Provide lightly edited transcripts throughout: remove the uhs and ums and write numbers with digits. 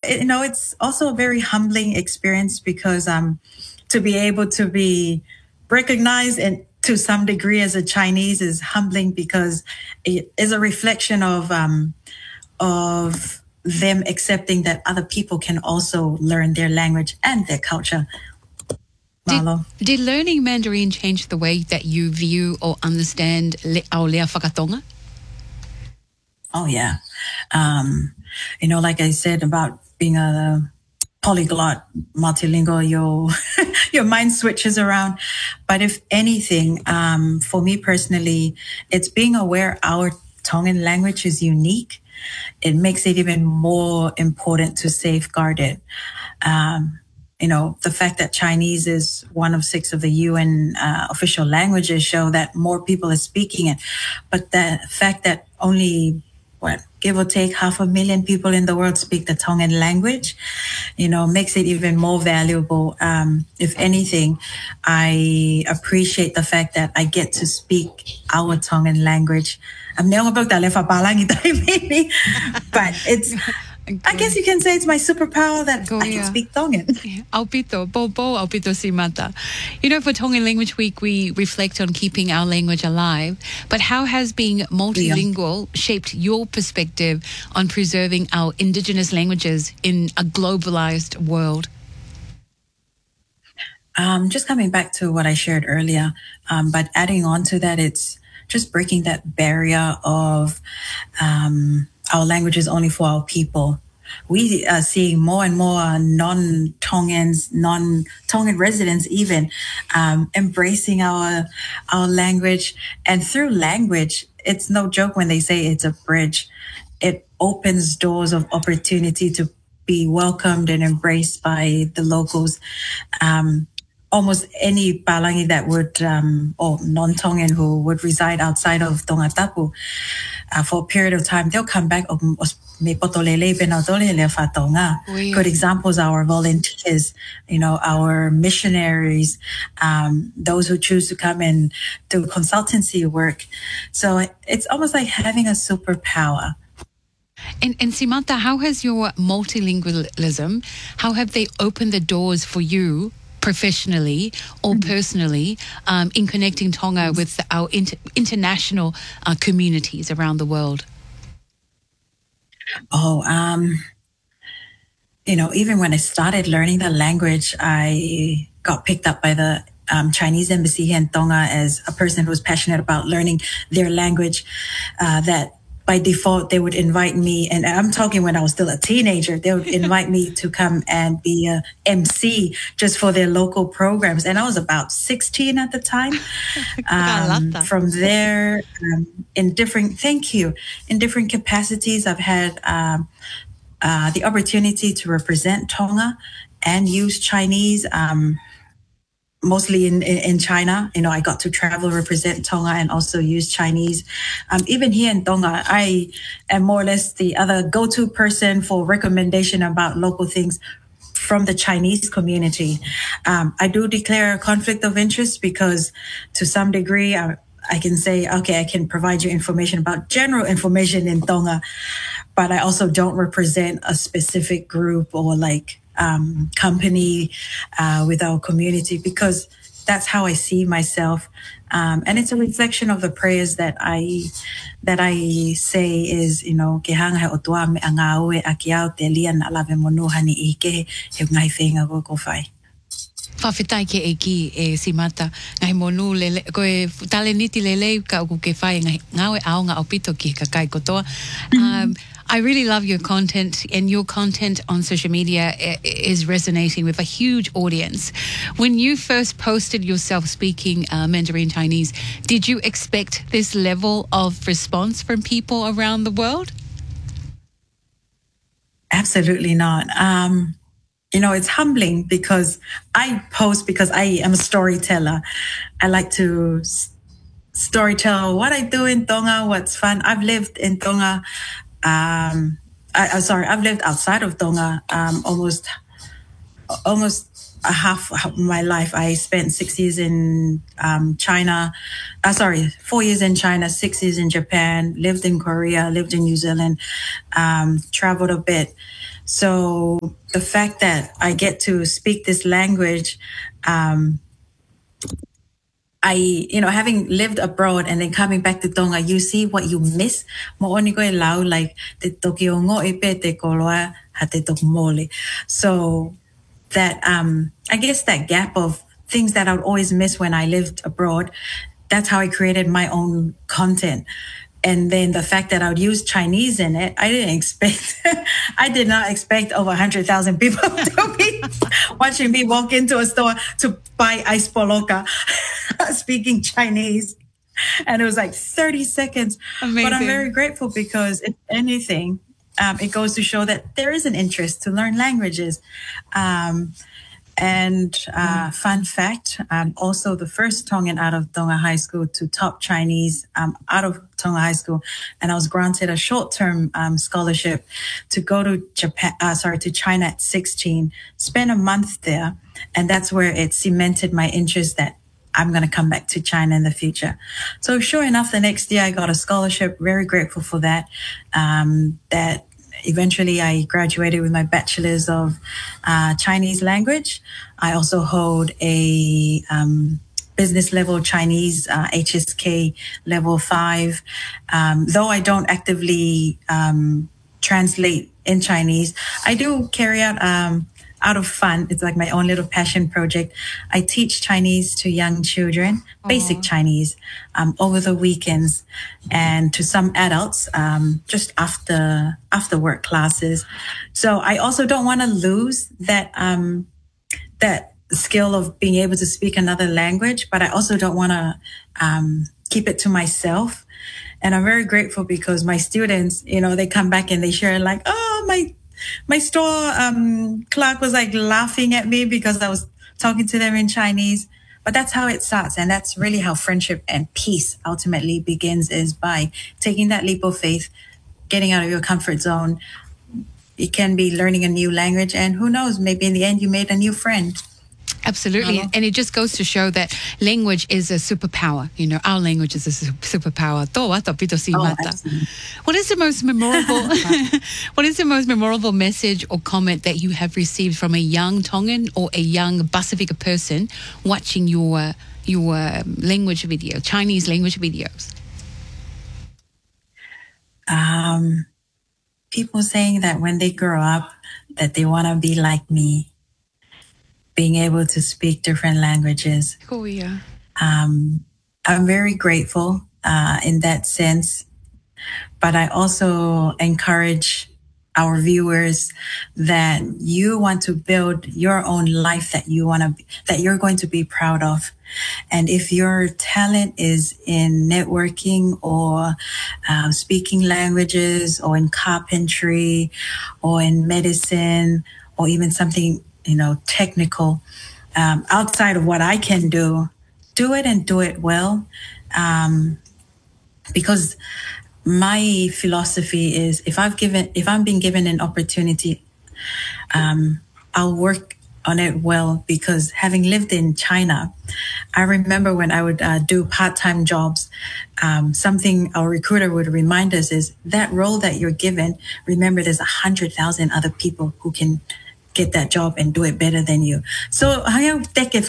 it's also a very humbling experience because to be able to be recognized and to some degree as a Chinese is humbling because it is a reflection of them accepting that other people can also learn their language and their culture. Did learning Mandarin change the way that you view or understand our lea whakatonga? Oh, yeah. Like I said about being a polyglot, multilingual, your mind switches around. But if anything, for me personally, it's being aware our Tongan language is unique. It makes it even more important to safeguard it. The fact that Chinese is one of 6 of the UN official languages show that more people are speaking it. But the fact that only, give or take 500,000 people in the world speak the Tongan language, makes it even more valuable. If anything, I appreciate the fact that I get to speak our Tongan language. But it's, I guess you can say it's my superpower that I can speak Tongan. Aupito, Bobo, Aupito Simata. For Tongan Language Week, we reflect on keeping our language alive. But how has being multilingual shaped your perspective on preserving our indigenous languages in a globalized world? Just coming back to what I shared earlier, but adding on to that, it's just breaking that barrier of our language is only for our people. We are seeing more and more non-Tongans, non-Tongan residents even embracing our language. And through language, it's no joke when they say it's a bridge. It opens doors of opportunity to be welcomed and embraced by the locals. Almost any Palangi that would, or non-Tongan who would reside outside of Tongatapu for a period of time, they'll come back. Good examples are our volunteers, our missionaries, those who choose to come and do consultancy work. So it's almost like having a superpower. And Simanta, how has your multilingualism, how have they opened the doors for you professionally or personally in connecting Tonga with our international communities around the world? Even when I started learning the language, I got picked up by the Chinese embassy here in Tonga as a person who was passionate about learning their language, that by default, they would invite me, and I'm talking when I was still a teenager, they would invite me to come and be a MC just for their local programs. And I was about 16 at the time. From there, in different capacities, I've had the opportunity to represent Tonga and use Chinese, mostly in China. I got to travel, represent Tonga, and also use Chinese. Even here in Tonga, I am more or less the other go-to person for recommendation about local things from the Chinese community. I do declare a conflict of interest because to some degree, I can say, okay, I can provide you information about general information in Tonga, but I also don't represent a specific group or company with our community, because that's how I see myself. And it's a reflection of the prayers that I say is, ke hanga he otua me anga aue a ki au te lia na lave monuha ni ike he ngai whenga ko whai. Whawhetai ke eki Simata, ngai monu lele, koe tale niti lele ka uku ke whai ngawe aonga opito ki ka kai kotoa. I really love your content, and your content on social media is resonating with a huge audience. When you first posted yourself speaking Mandarin Chinese, did you expect this level of response from people around the world? Absolutely not. It's humbling because I post because I am a storyteller. I like to storytell what I do in Tonga, what's fun. I've lived in Tonga. I've lived outside of Tonga almost a half of my life. I spent 6 years in China. 4 years in China, 6 years in Japan, lived in Korea, lived in New Zealand, traveled a bit. So the fact that I get to speak this language, having lived abroad and then coming back to Tonga, you see what you miss. Mo'oni koe lau, like te toki o ngo'i pe te koloa ha te tok mole. So that, I guess that gap of things that I would always miss when I lived abroad, that's how I created my own content. And then the fact that I would use Chinese in it, I did not expect over 100,000 people to be watching me walk into a store to buy ice poloka speaking Chinese. And it was like 30 seconds. Amazing. But I'm very grateful because if anything, it goes to show that there is an interest to learn languages. Fun fact, I'm also the first Tongan out of Tonga High School to top Chinese out of Tonga High School. And I was granted a short-term scholarship to go to to China at 16, spend a month there. And that's where it cemented my interest that I'm going to come back to China in the future. So sure enough, the next year I got a scholarship. Very grateful for that. That eventually I graduated with my bachelor's of Chinese language. I also hold a business level Chinese HSK level 5. Though I don't actively translate in Chinese, I do carry out of fun. It's like my own little passion project. I teach Chinese to young children, basic Chinese, over the weekends, and to some adults, just after work classes. So I also don't want to lose that skill of being able to speak another language, but I also don't want to keep it to myself. And I'm very grateful because my students, they come back and they share like, oh, my store clerk was like laughing at me because I was talking to them in Chinese. But that's how it starts. And that's really how friendship and peace ultimately begins, is by taking that leap of faith, getting out of your comfort zone. It can be learning a new language. And who knows, maybe in the end you made a new friend. Absolutely. And it just goes to show that language is a superpower. Our language is a superpower. What is the most memorable message or comment that you have received from a young Tongan or a young Pasifika person watching your language video, Chinese language videos? People saying that when they grow up, that they want to be like me. Being able to speak different languages. Oh, yeah. I'm very grateful in that sense. But I also encourage our viewers that you want to build your own life that you're going to be proud of. And if your talent is in networking or speaking languages or in carpentry or in medicine or even something technical, outside of what I can do it and do it well. Because my philosophy is if I'm being given an opportunity, I'll work on it well, because having lived in China, I remember when I would do part-time jobs, something our recruiter would remind us is that role that you're given, remember there's 100,000 other people who can get that job and do it better than you. So, and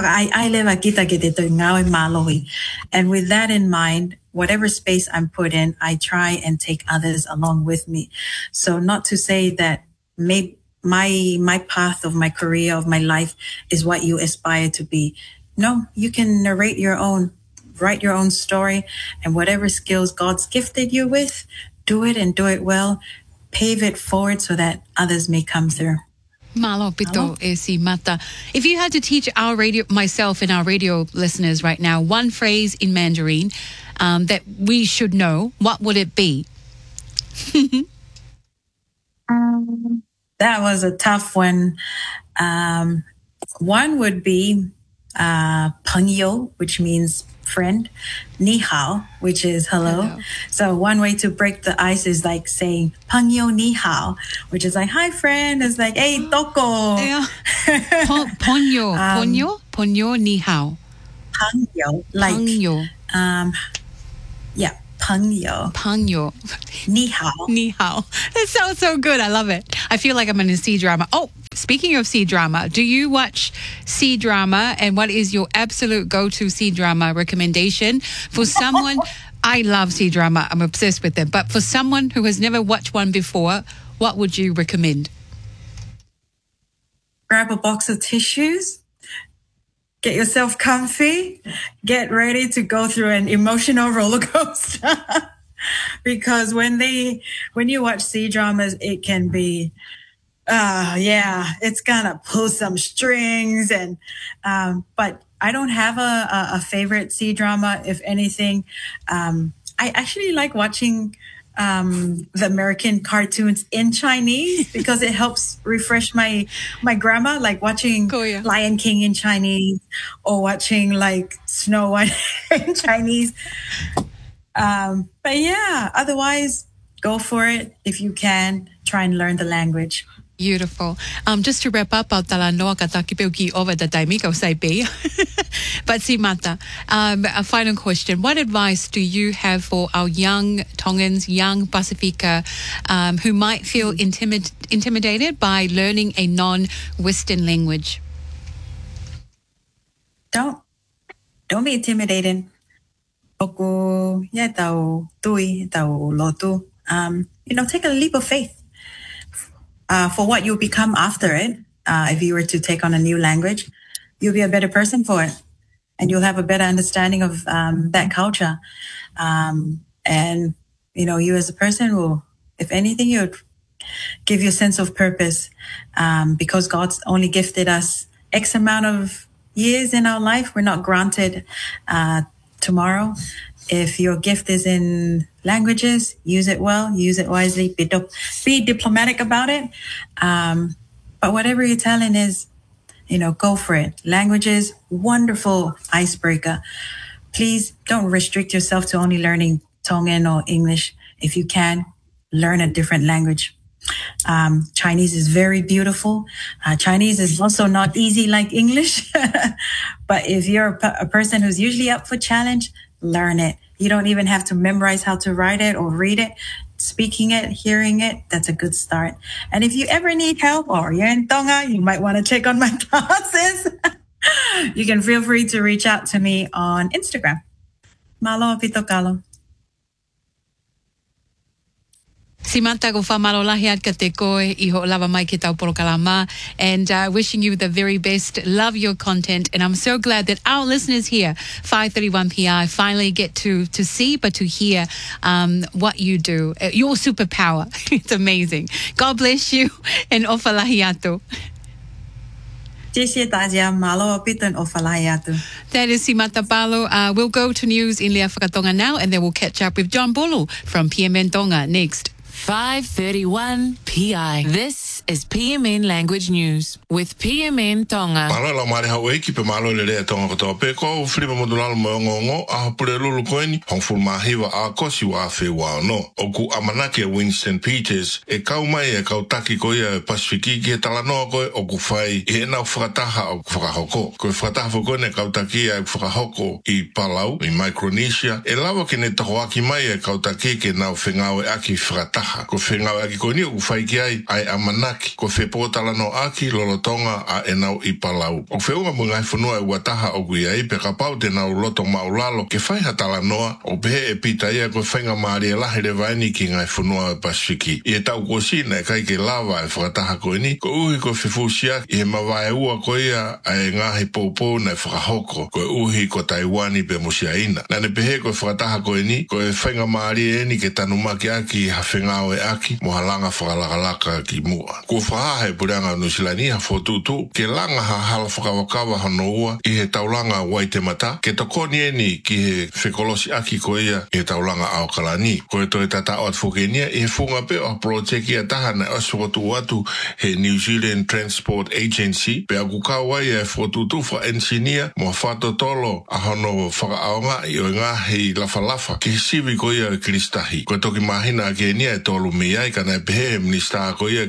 with that in mind, whatever space I'm put in, I try and take others along with me. So not to say that my path of my career, of my life is what you aspire to be. No, you can narrate your own, write your own story, and whatever skills God's gifted you with, do it and do it well. Pave it forward so that others may come through. Malo pito e si mata. If you had to teach myself and our radio listeners right now, one phrase in Mandarin that we should know, what would it be? That was a tough one. One would be 朋友, which means friend. 你好, which is hello. So one way to break the ice is like saying 朋友你好, which is like, hi friend. It's like, hey, toko. Ponyo ni hao. 朋友, like, 朋友. yeah, 朋友. 朋友. 你好. Ni hao. That sounds so good. I love it. I feel like I'm in a C-drama. Oh, speaking of C-drama, do you watch C-drama? And what is your absolute go-to C-drama recommendation for someone? I love C-drama. I'm obsessed with them. But for someone who has never watched one before, what would you recommend? Grab a box of tissues. Get yourself comfy. Get ready to go through an emotional roller coaster. Because when you watch C-dramas, it can be, it's gonna pull some strings but I don't have a favorite C-drama. If anything, I actually like watching the American cartoons in Chinese because it helps refresh my grammar, like watching Lion King in Chinese or watching like Snow White in Chinese. But yeah, otherwise, go for it. If you can, try and learn the language. Beautiful. Just to wrap up, over the But Simata, a final question. What advice do you have for our young Tongans, young Pasifika, who might feel intimidated by learning a non-Western language? Don't be intimidated. Take a leap of faith for what you'll become after it. If you were to take on a new language, you'll be a better person for it, and you'll have a better understanding of that culture. And you as a person will, if anything, you'd give you a sense of purpose, because God's only gifted us X amount of years in our life. We're not granted tomorrow. If your gift is in languages, use it well, use it wisely, be diplomatic about it. But whatever your talent is, go for it. Languages, wonderful icebreaker. Please don't restrict yourself to only learning Tongan or English. If you can, learn a different language. Chinese is very beautiful. Chinese is also not easy like English. But if you're a person who's usually up for challenge, learn it. You don't even have to memorize how to write it or read it. Speaking it, hearing it, that's a good start. And if you ever need help or you're in Tonga, you might want to check on my classes. You can feel free to reach out to me on Instagram. Malo Pitokalo. Simanta go whamaro lahi at ka te koe I ho lava mai ki tau porokalama, and wishing you the very best. Love your content, and I'm so glad that our listeners here, 531 PI, finally get to see but to hear what you do. Your superpower. It's amazing. God bless you, and ofa lahi atu. That is Simata Palo. We'll go to news in Lea Whakatonga now, and then we'll catch up with John Bolu from PMN Tonga next. 531 PI. This is PMN Language News with PMN Tonga. Malo mare hawe ki pe malo le le Tonga ko pe ko flipa modulal mo ngongo a pule lulu koini hong ful mahiwa a kosi wa fe wa no oku amanake Winston Peters e kau mai e kau taki ko ia Pasifiki ki talano ko oku fai e na whakataha o whakahoko ko whakataha fo ne kau taki e whakahoko I Palau I Micronesia e lawa ke ne taho aki mai e kau taki ke na whengawe aki whakataha ko whengawe aki ko ni oku fai ki ai amanaki ko whepo talano aki lolotonga a e nau I Palau o wheunga mga whanua e wataha o kui ai pe kapau te nau loto maulalo ke whai talanoa o pehe e pita ia ko whenga maari e lahi le vaini ki ngai whanua e Pasifiki I e tau ko sina e kai ke lava e whakataha ko ni ko uhi ko whewhusia I e mawae ua ko ia e ngahi poupou na e whakahoko ko uhi ko Taiwani pe Musiaina na ne pehe ko whakataha ko ni ko e whenga maari e ni ke tanumaki aki ha whengao e aki mo halanga whakalakalaka ki mua ko whaha e puranga nusilani ha whotutu ke langa ha hala whakawakawa hanoua I he taulanga Waitemata ke tokoni e ni ki he whekolosi aki ko ia I he taulanga Aokalani ko e toi tata o atwhokenia I he whunga pe o projeki a taha na oswotu watu he New Zealand Transport Agency pe a kukawai e whotutu wha engineer mo whato tolo a hono whakaaonga I o ngahi lafa ke sivi ko ia Kristahi ko toki mahina ke nia e tolu miai kana e pehe minister ko ia ke whewhunu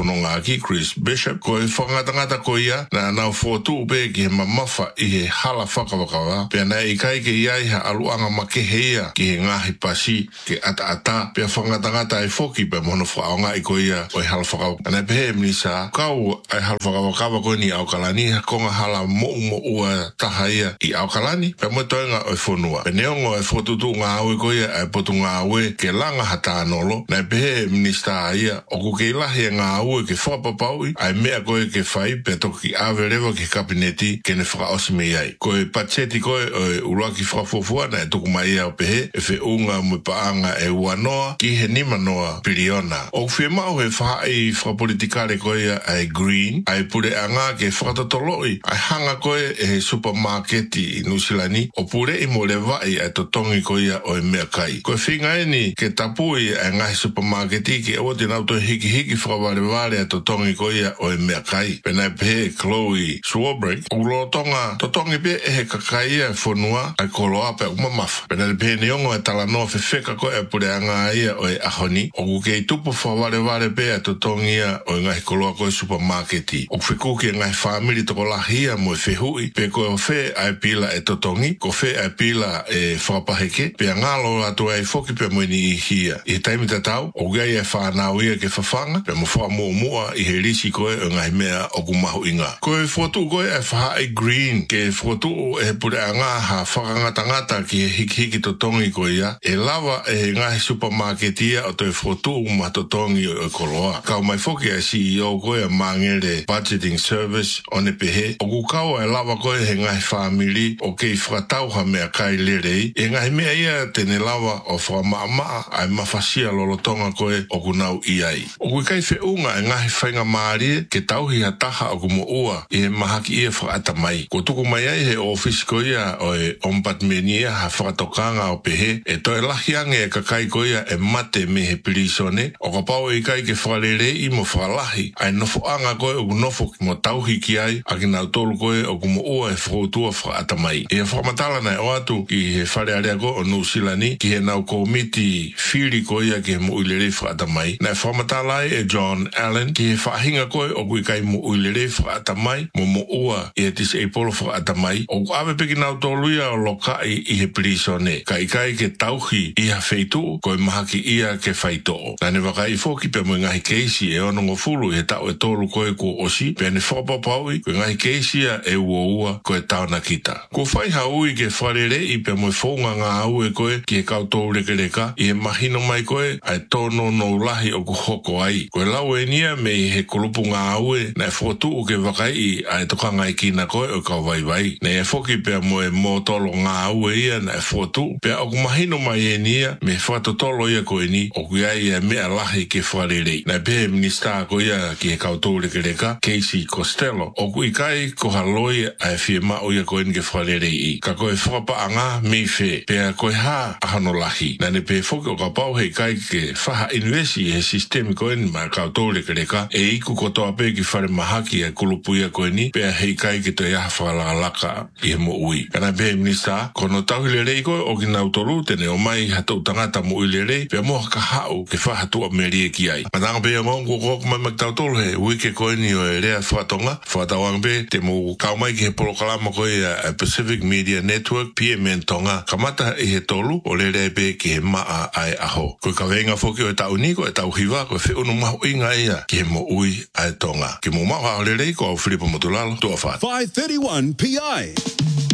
whanonga ki Chris Bishop ko e whangatangata ko ia na nau fotu pe ki he mamafa I he hala whakawakawa pe na I kai ke iai ha aluanga makeheia ki he ngahi pasi ke ata pe whangatangata e foki pe mono whaonga I ko ia o e hala whakawa ana pe he minisa kau ai hala whakawakawa ko ni Aukalani ha konga hala mo ua taha ia I Aukalani pe mo toenga o e whonua pe neongo e whotutu ngā aue ko ia e potu ngā aue ke langa hata anolo na pe he minista ia o ku ke ilahi ngā aue ke whapapaui ai mea koe ke whai pe toki awe rewa ke kabineti ke ne whakaosi me iai koe pacheti koe o e uraki whakafofua na e tuku mai ia o pehe e whi unga mui paanga e uanoa ki he nima noa piriona o whi mau he whaai whakapolitikare koe ia ai green ai pure anga ke whakatotoloi ai hanga koe e he supermarketi I Nusilani o pure I mo le vai ai totongi koe ia o e mea kai koe whinga eni ke tapui ai ngai supermarketi ki o te nauto hiki whakaware ai totongi koe ia o e mea kai pena pe Chloe Swarbrick o lo tonga totongi pe e he kakaia whonua ai kolo ape umamafa pena pe neongo e talanoa whewheka koe e pure anga ia o e ahoni o ku kei tupu whaware pe ai totongi ia o e ngai koloa koe supermarketi o whikuki e ngai family toko lahia mo e whehui pe koe o whe ai pila e totongi ko whe ai pila e whakapaheke pe ngalo atu ai foki pe moini I hia I taimi tatau o gai e whanau ia ke whawhanga pe mo whamua I he risi koe o ngai mea o kumahu inga koe whotu koe e whaha green ke whotu e pure anga ha whakangatangata ki he hiki totongi koe ia e lawa e ngai supermarketi ia o te whotu ma totongi o koloa kau mai foki a CEO koe a mangere budgeting service o ne pehe o ku kau e lawa koe he ngai family o kei whakatauha mea kai lerei e ngai mea ia tene lawa o whakamaa ai mawhasia lolotonga koe o kunau iai o kui kai whiunga e ngahi whainga maarie ke tauhi ha taha o kumo ua I he mahaki ia whakata mai ko tuku mai ai he office ko ia o e ombudsman ia ha whakatokanga o pehe e toi lahiange e kakai ko ia e mate me he pirisone o ka pau e kai ke whakarere I mo whakalahi ai nofo anga koe o kunofo ki mo tauhi ki ai a ki nau tolu koe o kumo ua e whakautua whakata mai e whakamatala nei o atu ki he wharearea ko o Nusilani ki he nau komiti whiri ko ia ki he mo uilere whakata mai nei whakamatala e John Allen ki he whahinga koe o kui kai mo uilere whakata mai mo ua I he tisi e polo whakata mai o ku awe peki nau toluia o lokai I he pirisone kai ke tauhi I ha wheitu koe mahaki ia ke whaitoo na ne wakai foki pe mo ngahi keisi e ono ngofulu he tau e tolu koe ko osi pe ne whakapapaui koe ngahi keisi e ua koe tau na kita ko whai haui ke wharere I pe mo whaunga ngā au e koe ki he kautou rekereka I he mahino mai koe ai tono no lahi o ku hoko ai koe lau e nia me he kulupu ngā au e na e whotu o ke wakai ai toka ngai kina koe o kau vai ne e whoki pe mo e motolo ngā au e ia na e whotu pe o ku mahino mai e nia me whatotolo ia koe ni o ku ai e mea lahi ke wharere na pe minista ko ia ki he kautou rekereka Casey Costello o ku ikai ko haloi ai fie mao ia koe ni ke wharere I ka koe whakapaanga me fe pe a koe ha ahano lahi na ne pe whoki o ka pau hei kai ke whaha invesi he sistemi koe ni ma kautou rekereka e iku kotoa pe ki whare mahaki e kulupu ia koe ni pe a hei kai ki to iaha whakalaka I he mo ui kana pe minista kono tauhile rei koe o ki nautoru tene o mai hatou tangata mo uile rei pe moha ka hau ke whahatu a merie ki ai matanga pe a ngongo koko mai maktautolu he uike koe ni o e rea whatonga whatawang pe te mo kaumai ki he polokalama koe a Pacific Media Network PMN Tonga kamata I he tolu o le rea pe ki he maa ai aho koe ka venga foki o e tau ni koe tau hiwa koe whiunu mahu inga ia ki he mo ui ai Tonga ki mo maha o le rei ko au Filipa Motulalo tua whāt 531 PI